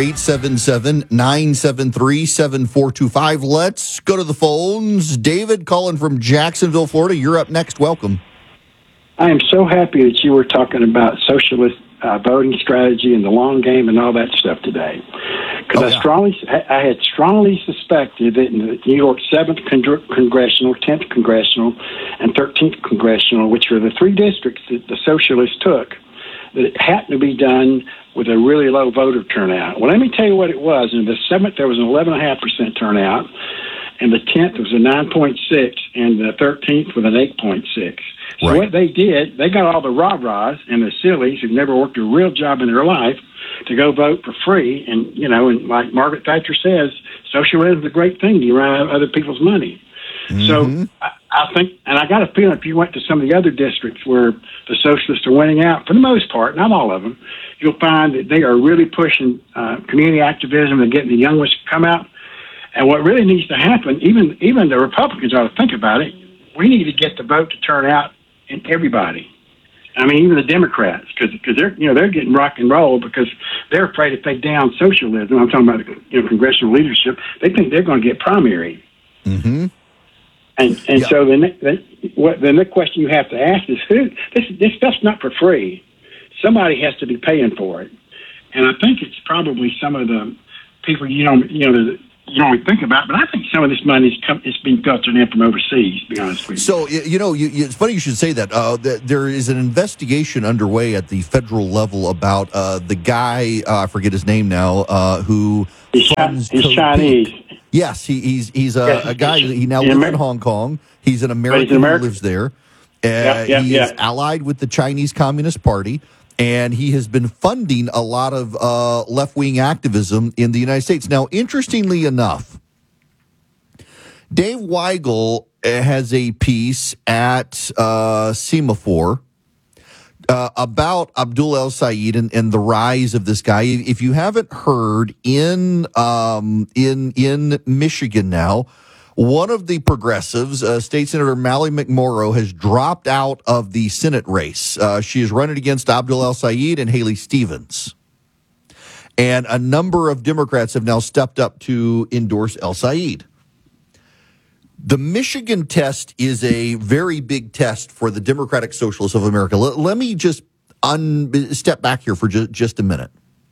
877-973-7425. Let's go to the phones. David calling from Jacksonville, Florida. You're up next. Welcome. I am so happy that you were talking about socialist voting strategy and the long game and all that stuff today. Because I had strongly suspected that in the New York 7th Congressional, 10th Congressional, and 13th Congressional, which are the 3 districts that the socialists took, that it happened to be done with a really low voter turnout. Well, let me tell you what it was. In the 7th, there was an 11.5% turnout, and the 10th was a 9.6, and the 13th with an 8.6. So what they did, they got all the rah-rahs and the sillies who've never worked a real job in their life to go vote for free. And, you know, and like Margaret Thatcher says, socialism is a great thing. You run out of other people's money. Mm-hmm. So I think, and I got a feeling if you went to some of the other districts where the socialists are winning out, for the most part, not all of them, you'll find that they are really pushing community activism and getting the young ones to come out. And what really needs to happen, even the Republicans ought to think about it, we need to get the vote to turn out in everybody. I mean, even the Democrats, because they're getting rock and roll because they're afraid if they down socialism. I'm talking about congressional leadership. They think they're going to get primary. Mm-hmm. And so the next question you have to ask is this stuff's not for free. Somebody has to be paying for it, and I think it's probably some of the people you don't really think about, but I think some of this money is being filtered in from overseas, to be honest with you. So, it's funny you should say that. There is an investigation underway at the federal level about the guy, I forget his name now, who funds he's Code Chinese. Pink. Yes, he's a guy. He now lives in Hong Kong. He's an American who lives there. He is allied with the Chinese Communist Party. And he has been funding a lot of left-wing activism in the United States. Now, interestingly enough, Dave Weigel has a piece at Semaphore about Abdul El Sayed and the rise of this guy. If you haven't heard, in Michigan now, one of the progressives, State Senator Mally McMorrow, has dropped out of the Senate race. She is running against Abdul El Sayed and Haley Stevens. And a number of Democrats have now stepped up to endorse El Sayed. The Michigan test is a very big test for the Democratic Socialists of America. Let me just step back here for just a minute.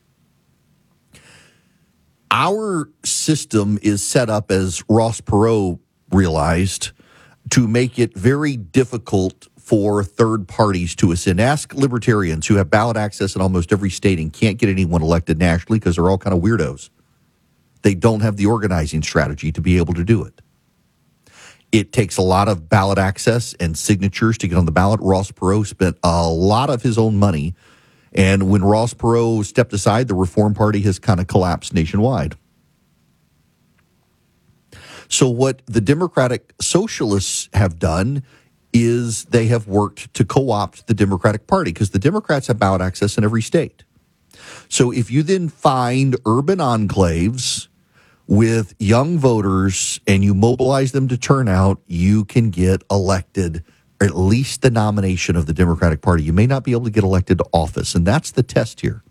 Our system is set up, as Ross Perot realized, to make it very difficult for third parties to ascend. Ask libertarians who have ballot access in almost every state and can't get anyone elected nationally because they're all kind of weirdos. They don't have the organizing strategy to be able to do it. It takes a lot of ballot access and signatures to get on the ballot. Ross Perot spent a lot of his own money. And when Ross Perot stepped aside, the Reform Party has kind of collapsed nationwide. So what the Democratic Socialists have done is they have worked to co-opt the Democratic Party because the Democrats have ballot access in every state. So if you then find urban enclaves with young voters and you mobilize them to turn out, you can get elected, or at least the nomination of the Democratic Party. You may not be able to get elected to office, and that's the test here.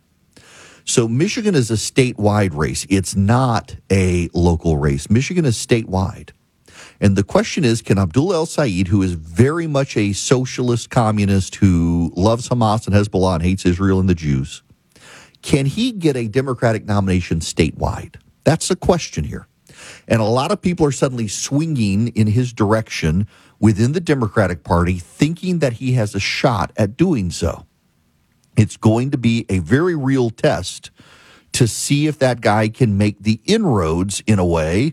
So Michigan is a statewide race. It's not a local race. Michigan is statewide. And the question is, can Abdul El Sayed, who is very much a socialist communist who loves Hamas and Hezbollah and hates Israel and the Jews, can he get a Democratic nomination statewide? That's the question here. And a lot of people are suddenly swinging in his direction within the Democratic Party, thinking that he has a shot at doing so. It's going to be a very real test to see if that guy can make the inroads in a way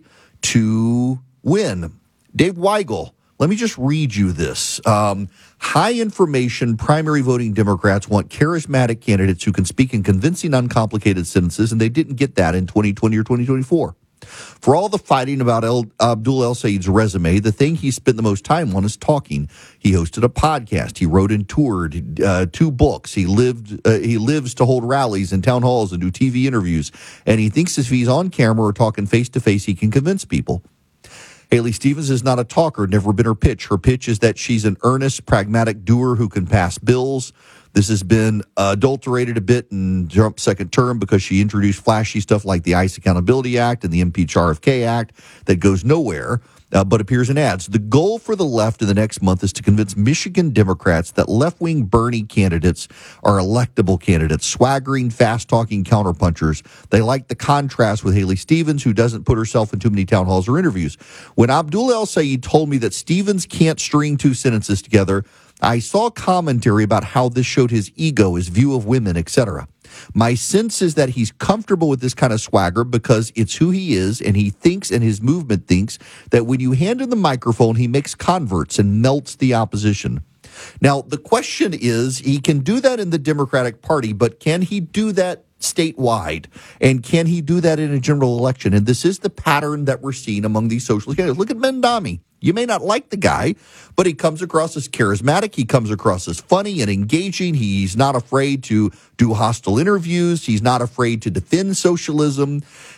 to win. Dave Weigel, let me just read you this. High information primary voting Democrats want charismatic candidates who can speak in convincing, uncomplicated sentences, and they didn't get that in 2020 or 2024. For all the fighting about Abdul El Sayed's resume, the thing he spent the most time on is talking. He hosted a podcast. He wrote and toured 2 books. He lives to hold rallies and town halls and do TV interviews. And he thinks if he's on camera or talking face to face, he can convince people. Haley Stevens is not a talker, never been her pitch. Her pitch is that she's an earnest, pragmatic doer who can pass bills. This has been adulterated a bit in Trump's second term because she introduced flashy stuff like the ICE Accountability Act and the Impeach RFK Act that goes nowhere, but appears in ads. The goal for the left in the next month is to convince Michigan Democrats that left-wing Bernie candidates are electable candidates, swaggering, fast-talking counterpunchers. They like the contrast with Haley Stevens, who doesn't put herself in too many town halls or interviews. When Abdul El Sayed told me that Stevens can't string 2 sentences together, I saw commentary about how this showed his ego, his view of women, etc. My sense is that he's comfortable with this kind of swagger because it's who he is, and he thinks, and his movement thinks, that when you hand him the microphone, he makes converts and melts the opposition. Now, the question is, he can do that in the Democratic Party, but can he do that statewide? And can he do that in a general election? And this is the pattern that we're seeing among these socialist candidates. Look at Mendami. You may not like the guy, but he comes across as charismatic. He comes across as funny and engaging. He's not afraid to do hostile interviews. He's not afraid to defend socialism.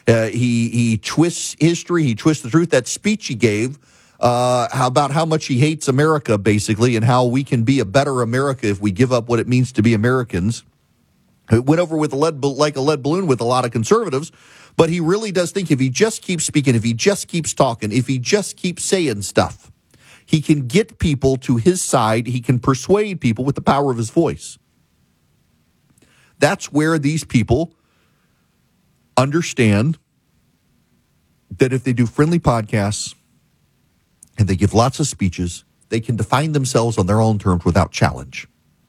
He twists history. He twists the truth. That speech he gave about how much he hates America, basically, and how we can be a better America if we give up what it means to be Americans. It went over with like a lead balloon with a lot of conservatives, but he really does think if he just keeps speaking, if he just keeps talking, if he just keeps saying stuff, he can get people to his side. He can persuade people with the power of his voice. That's where these people understand that if they do friendly podcasts and they give lots of speeches, they can define themselves on their own terms without challenge.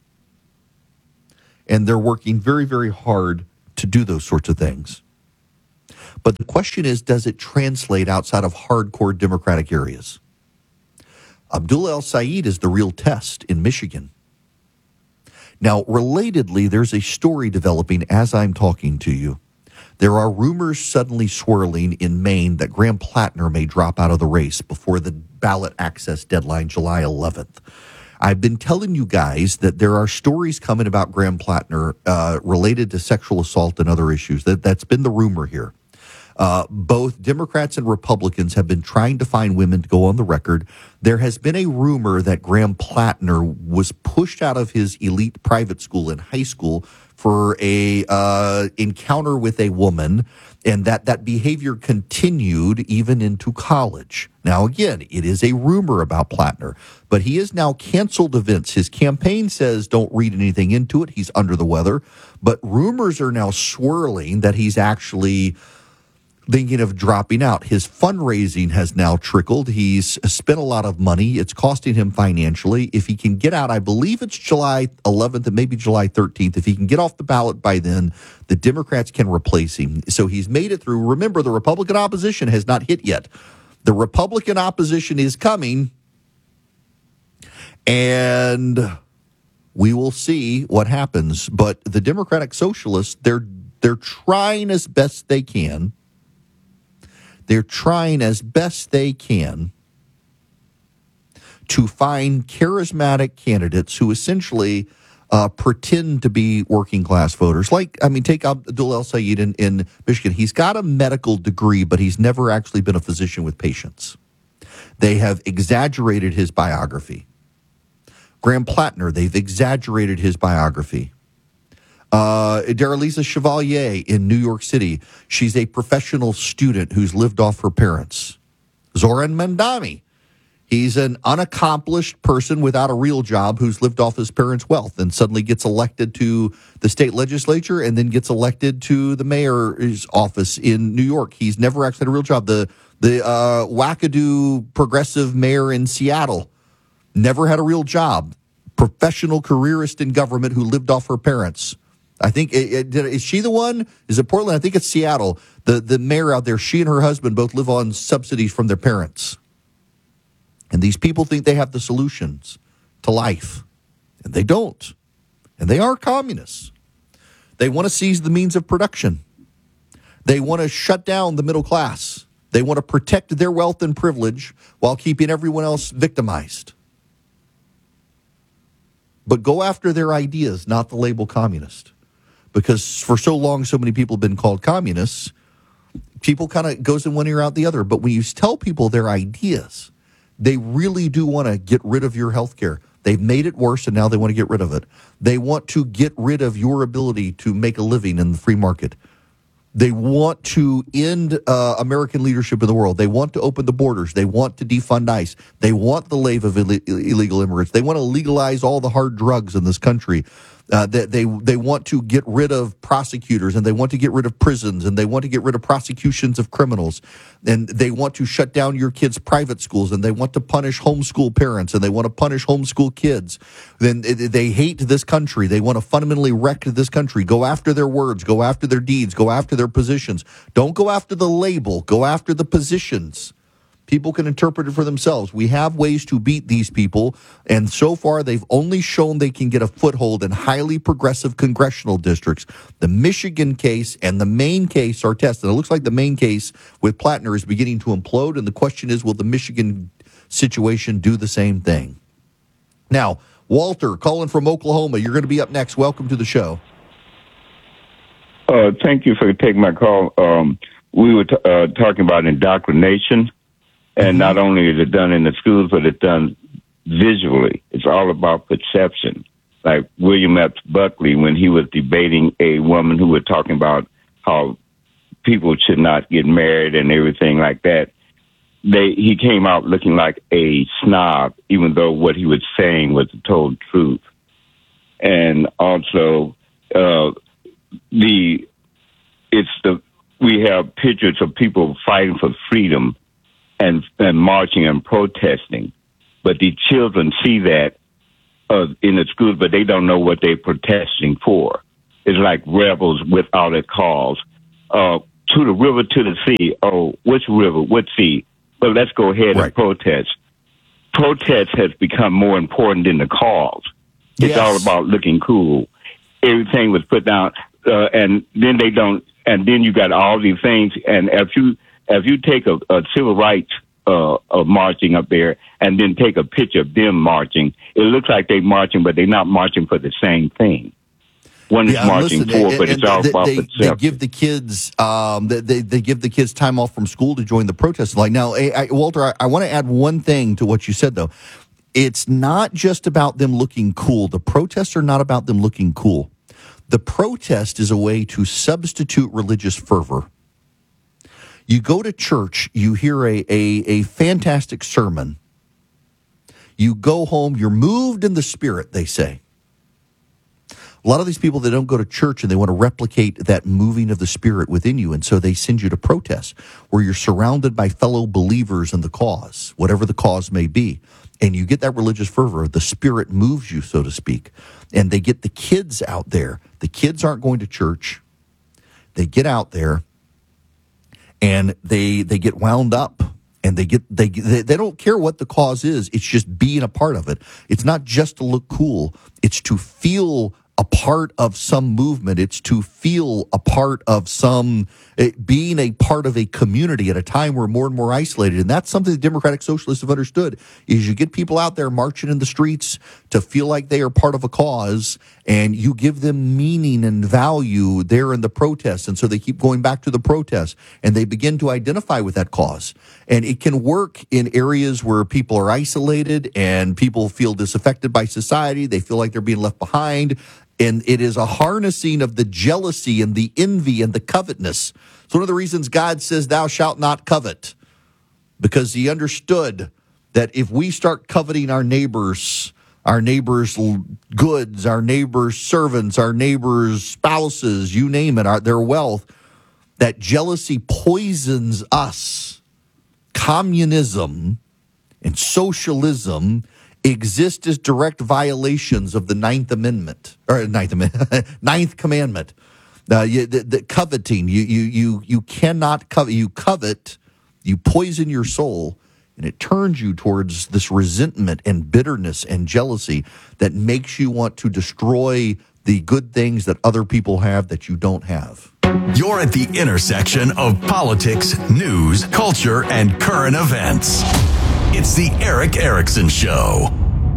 And they're working very, very hard to do those sorts of things. But the question is, does it translate outside of hardcore Democratic areas? Abdullah El-Sayed is the real test in Michigan. Now, relatedly, there's a story developing as I'm talking to you. There are rumors suddenly swirling in Maine that Graham Plattner may drop out of the race before the ballot access deadline, July 11th. I've been telling you guys that there are stories coming about Graham Plattner related to sexual assault and other issues. That's been the rumor here. Both Democrats and Republicans have been trying to find women to go on the record. There has been a rumor that Graham Plattner was pushed out of his elite private school in high school for a encounter with a woman, and that behavior continued even into college. Now, again, it is a rumor about Plattner, but he has now canceled events. His campaign says don't read anything into it. He's under the weather. But rumors are now swirling that he's actually thinking of dropping out. His fundraising has now trickled. He's spent a lot of money. It's costing him financially. If he can get out, I believe it's July 11th and maybe July 13th. If he can get off the ballot by then, the Democrats can replace him. So he's made it through. Remember, the Republican opposition has not hit yet. The Republican opposition is coming, and we will see what happens. But the Democratic Socialists, they're trying as best they can. They're trying as best they can to find charismatic candidates who essentially pretend to be working class voters. Take Abdullah El-Sayed in Michigan. He's got a medical degree, but he's never actually been a physician with patients. They have exaggerated his biography. Graham Plattner, they've exaggerated his biography. Daralisa Chevalier in New York City. She's a professional student who's lived off her parents. Zoran Mandami. He's an unaccomplished person without a real job who's lived off his parents' wealth and suddenly gets elected to the state legislature and then gets elected to the mayor's office in New York. He's never actually had a real job. The wackadoo progressive mayor in Seattle never had a real job. Professional careerist in government who lived off her parents. I think, is she the one? Is it Portland? I think it's Seattle. The mayor out there, she and her husband both live on subsidies from their parents. And these people think they have the solutions to life. And they don't. And they are communists. They want to seize the means of production. They want to shut down the middle class. They want to protect their wealth and privilege while keeping everyone else victimized. But go after their ideas, not the label communist. Because for so long, so many people have been called communists, people kind of goes in one ear out the other. But when you tell people their ideas, they really do want to get rid of your health care. They've made it worse, and now they want to get rid of it. They want to get rid of your ability to make a living in the free market. They want to end American leadership in the world. They want to open the borders. They want to defund ICE. They want the wave of illegal immigrants. They want to legalize all the hard drugs in this country. They want to get rid of prosecutors, and they want to get rid of prisons, and they want to get rid of prosecutions of criminals, and they want to shut down your kids' private schools, and they want to punish homeschool parents, and they want to punish homeschool kids. Then they hate this country. They want to fundamentally wreck this country. Go after their words. Go after their deeds. Go after their positions. Don't go after the label. Go after the positions. People can interpret it for themselves. We have ways to beat these people, and so far they've only shown they can get a foothold in highly progressive congressional districts. The Michigan case and the Maine case are tested. It looks like the Maine case with Plattner is beginning to implode, and the question is, will the Michigan situation do the same thing? Now, Walter, calling from Oklahoma, you're going to be up next. Welcome to the show. Thank you for taking my call. We were talking about indoctrination. And not only is it done in the schools, but it's done visually. It's all about perception. Like William F. Buckley, when he was debating a woman who was talking about how people should not get married and everything like that, he came out looking like a snob, even though what he was saying was the total truth. And also, it's the we have pictures of people fighting for freedom and marching and protesting. But the children see that in the schools, but they don't know what they're protesting for. It's like rebels without a cause. To the river, to the sea. Oh, which river, what sea? But let's go ahead and protest. Protest has become more important than the cause. It's all about looking cool. Everything was put down, and then they don't. And then you got all these things. And if you take a civil rights of marching up there, and then take a picture of them marching, it looks like they're marching, but they're not marching for the same thing. One is marching forward, but it's all about themselves. They give the kids they give the kids time off from school to join the protest. Like now, Walter, I want to add one thing to what you said though. It's not just about them looking cool. The protests are not about them looking cool. The protest is a way to substitute religious fervor. You go to church, you hear a fantastic sermon. You go home, you're moved in the spirit, they say. A lot of these people, they don't go to church and they want to replicate that moving of the spirit within you. And so they send you to protests where you're surrounded by fellow believers in the cause, whatever the cause may be. And you get that religious fervor. The spirit moves you, so to speak. And they get the kids out there. The kids aren't going to church. They get out there and they get wound up. And they don't care what the cause is. It's just being a part of it. It's not just to look cool. It's to feel a part of some movement. It's to feel a part of being a part of a community at a time we're more and more isolated. And that's something the Democratic Socialists have understood, is you get people out there marching in the streets to feel like they are part of a cause, and you give them meaning and value there in the protest. And so they keep going back to the protest, and they begin to identify with that cause. And it can work in areas where people are isolated and people feel disaffected by society. They feel like they're being left behind. And it is a harnessing of the jealousy and the envy and the covetousness. It's one of the reasons God says, thou shalt not covet, because he understood that if we start coveting our neighbors' goods, our neighbors' servants, our neighbors' spouses, you name it, their wealth, that jealousy poisons us. Communism and socialism exist as direct violations of the Ninth Commandment. The coveting, you cannot covet. You covet, you poison your soul, and it turns you towards this resentment and bitterness and jealousy that makes you want to destroy the good things that other people have that you don't have. You're at the intersection of politics, news, culture, and current events. It's the Erick Erickson Show.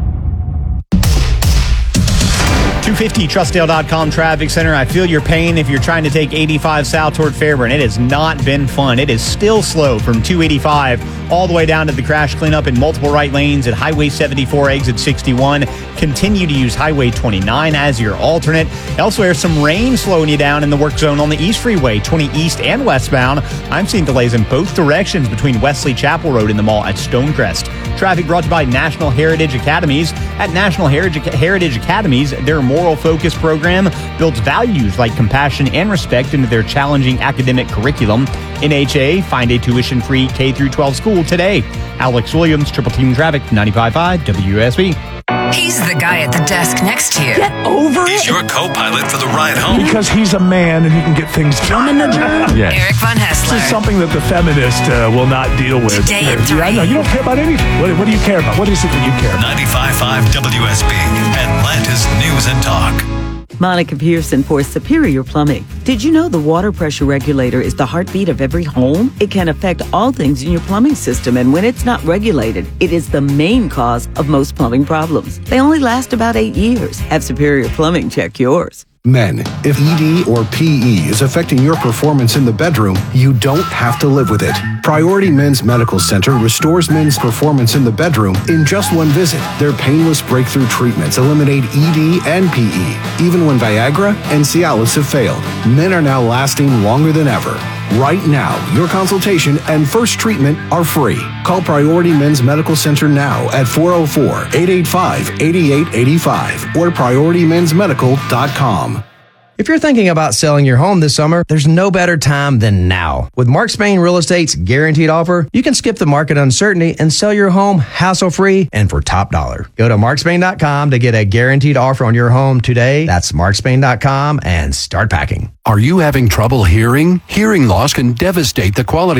250 Trustdale.com Traffic Center. I feel your pain if you're trying to take 85 south toward Fairburn. It has not been fun. It is still slow from 285 all the way down to the crash cleanup in multiple right lanes at Highway 74, exit 61. Continue to use Highway 29 as your alternate. Elsewhere, some rain slowing you down in the work zone on the East Freeway, 20 east and westbound. I'm seeing delays in both directions between Wesley Chapel Road and the mall at Stonecrest. Traffic brought to you by National Heritage Academies. At National Heritage Academies, their moral focus program builds values like compassion and respect into their challenging academic curriculum. NHA, find a tuition-free K-12 school today. Alex Williams, Triple Team Traffic, 95.5 WSB. He's the guy at the desk next to you. Get over He's your co-pilot for the ride home. Because he's a man and he can get things done. Yes. Eric Von Hessler. This is something that the feminist will not deal with. Today at 3. Yeah, I know. You don't care about anything. What do you care about? What is it that you care about? 95.5 WSB, Atlanta's News and Talk. Monica Pearson for Superior Plumbing. Did you know the water pressure regulator is the heartbeat of every home? It can affect all things in your plumbing system, and when it's not regulated, it is the main cause of most plumbing problems. They only last about 8 years. Have Superior Plumbing check yours. Men, if ED or PE is affecting your performance in the bedroom, you don't have to live with it. Priority Men's Medical Center restores men's performance in the bedroom in just one visit. Their painless breakthrough treatments eliminate ED and PE, even when Viagra and Cialis have failed. Men are now lasting longer than ever. Right now, your consultation and first treatment are free. Call Priority Men's Medical Center now at 404-885-8885 or PriorityMen'sMedical.com. If you're thinking about selling your home this summer, there's no better time than now. With Mark Spain Real Estate's guaranteed offer, you can skip the market uncertainty and sell your home hassle-free and for top dollar. Go to markspain.com to get a guaranteed offer on your home today. That's markspain.com and start packing. Are you having trouble hearing? Hearing loss can devastate the quality